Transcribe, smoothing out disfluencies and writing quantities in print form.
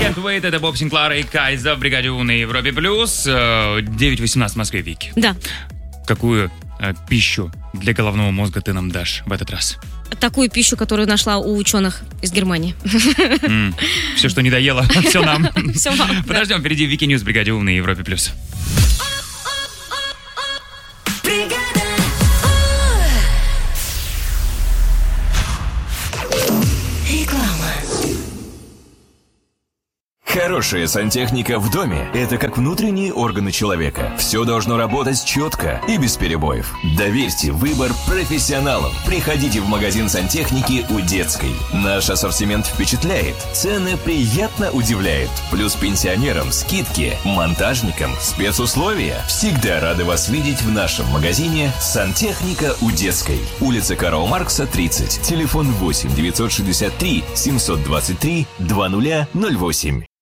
Can't Wait, это Боб Синклар и Кайза в бригаде У на Европе Плюс. 9:18 в Москве, Вики. Да. Какую пищу для головного мозга ты нам дашь в этот раз? Такую пищу, которую нашла у ученых из Германии. Все, что не доела, все нам. Все вам. Подождем, впереди Вики Ньюс в бригаде У на Европе Плюс. Хорошая сантехника в доме – это как внутренние органы человека. Все должно работать четко и без перебоев. Доверьте выбор профессионалам. Приходите в магазин сантехники у Детской. Наш ассортимент впечатляет, цены приятно удивляют. Плюс пенсионерам скидки, монтажникам спецусловия. Всегда рады вас видеть в нашем магазине «Сантехника у Детской». Улица Карла Маркса, 30. Телефон 8 963 723 2008.